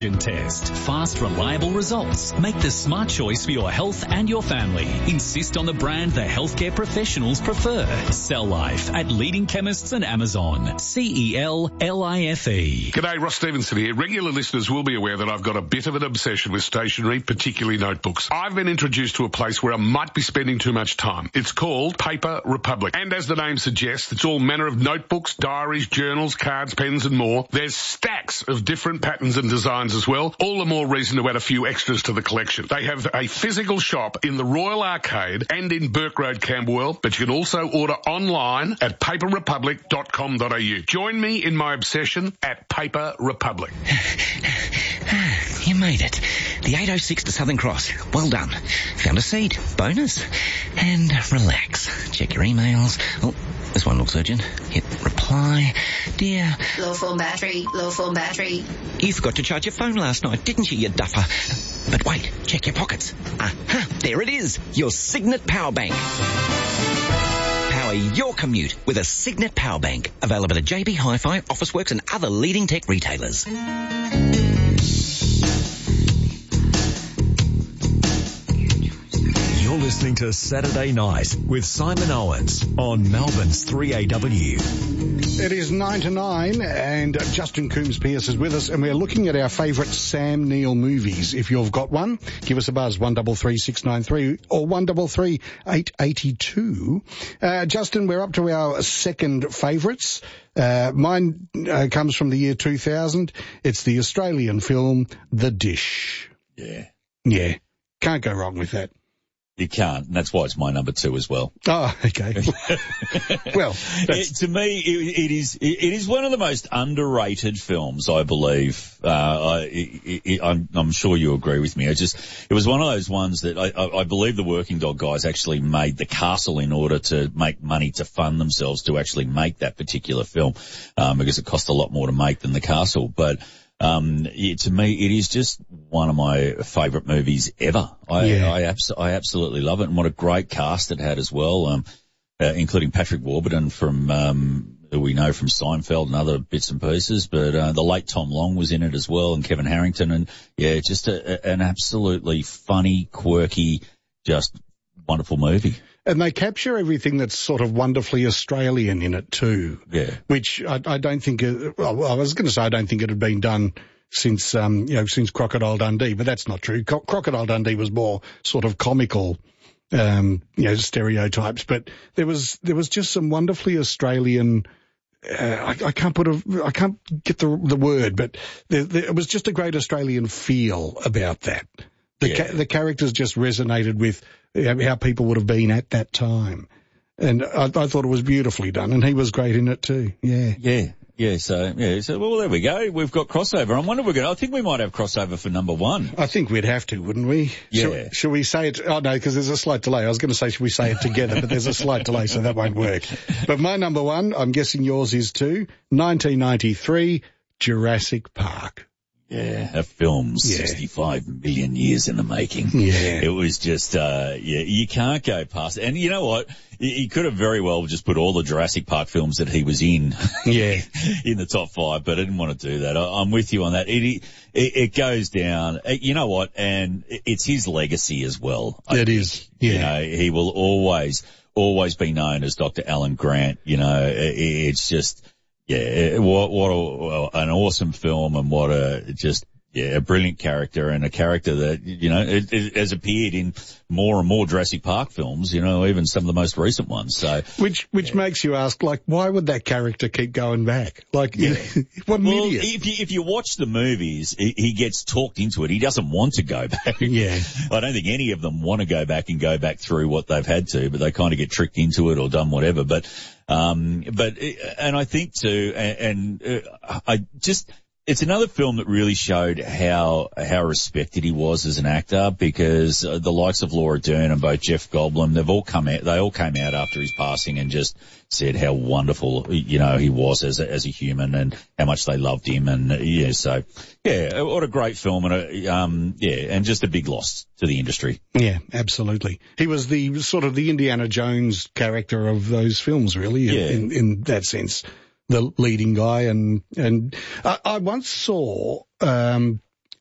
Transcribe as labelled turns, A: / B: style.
A: Test. Fast, reliable results. Make the smart choice for your health and your family. Insist on the brand the healthcare professionals prefer. Cell Life at leading chemists and Amazon. CELLIFE.
B: G'day, Ross Stevenson here. Regular listeners will be aware that I've got a bit of an obsession with stationery, particularly notebooks. I've been introduced to a place where I might be spending too much time. It's called Paper Republic. And as the name suggests, it's all manner of notebooks, diaries, journals, cards, pens and more. There's stacks of different patterns and designs as well. All the more reason to add a few extras to the collection. They have a physical shop in the Royal Arcade and in Burke Road, Camberwell, but you can also order online at paperrepublic.com.au. Join me in my obsession at Paper Republic.
C: You made it. The 806 to Southern Cross. Well done. Found a seat. Bonus. And relax. Check your emails. Oh, this one looks urgent. Hit reply. Dear.
D: Low phone battery. Low phone battery.
C: You forgot to charge your phone last night, didn't you duffer? But wait, check your pockets. Aha, there it is. Your Signet Power Bank. Power your commute with a Signet Power Bank. Available at JB Hi-Fi, Officeworks and other leading tech retailers.
E: You're listening to Saturday Night with Simon Owens on Melbourne's 3AW.
F: It is 9 to 9 and Justin Coombs-Pearce is with us and we're looking at our favourite Sam Neill movies. If you've got one, give us a buzz, 133693 or 133882. Justin, we're up to our second favourites. Mine comes from the year 2000. It's the Australian film The Dish.
G: Yeah.
F: Yeah. Can't go wrong with that.
G: You can't, and that's why it's my number 2 as well.
F: Oh, okay. Well,
G: to me, it is one of the most underrated films, I believe. I'm sure you agree with me. It was one of those ones that I believe the Working Dog guys actually made The Castle in order to make money to fund themselves to actually make that particular film, because it cost a lot more to make than The Castle. But to me, it is just one of my favourite movies ever. I absolutely love it, and what a great cast it had as well, including Patrick Warburton from who we know from Seinfeld and other bits and pieces. But the late Tom Long was in it as well, and Kevin Harrington, and yeah, just an absolutely funny, quirky, just wonderful movie.
F: And they capture everything that's sort of wonderfully Australian in it too.
G: Yeah.
F: Which I don't think, I was going to say I don't think it had been done since, since Crocodile Dundee, but that's not true. Crocodile Dundee was more sort of comical, stereotypes, but there was just some wonderfully Australian, I can't get the word, but it was just a great Australian feel about that. The characters just resonated with how people would have been at that time. And I thought it was beautifully done, and he was great in it too. Yeah.
G: So well, there we go. We've got crossover. I think we might have crossover for number 1.
F: I think we'd have to, wouldn't we?
G: Yeah.
F: Shall we say it? Oh no, because there's a slight delay. I was going to say, should we say it together? But there's a slight delay, so that won't work. But my number 1, I'm guessing yours is too, 1993, Jurassic Park.
G: Yeah, a film 65 million years in the making.
F: Yeah.
G: It was just, you can't go past it. And you know what? He could have very well just put all the Jurassic Park films that he was in, in the top 5, but I didn't want to do that. I'm with you on that. It goes down. You know what? And it's his legacy as well.
F: It is. Yeah.
G: He will always be known as Dr. Alan Grant. It's just, what an awesome film, and what a brilliant character, and a character that, it has appeared in more and more Jurassic Park films, even some of the most recent ones. So,
F: which makes you ask, why would that character keep going back? What an idiot.
G: If you watch the movies, he gets talked into it. He doesn't want to go back.
F: Yeah.
G: I don't think any of them want to go back through what they've had to, but they kind of get tricked into it or done whatever. But I think too, it's another film that really showed how respected he was as an actor, because the likes of Laura Dern and both Jeff Goldblum, they all came out after his passing and just said how wonderful, he was as a human, and how much they loved him. And what a great film, and just a big loss to the industry.
F: Yeah, absolutely. He was the sort of the Indiana Jones character of those films, really, in that sense. The leading guy, and I once saw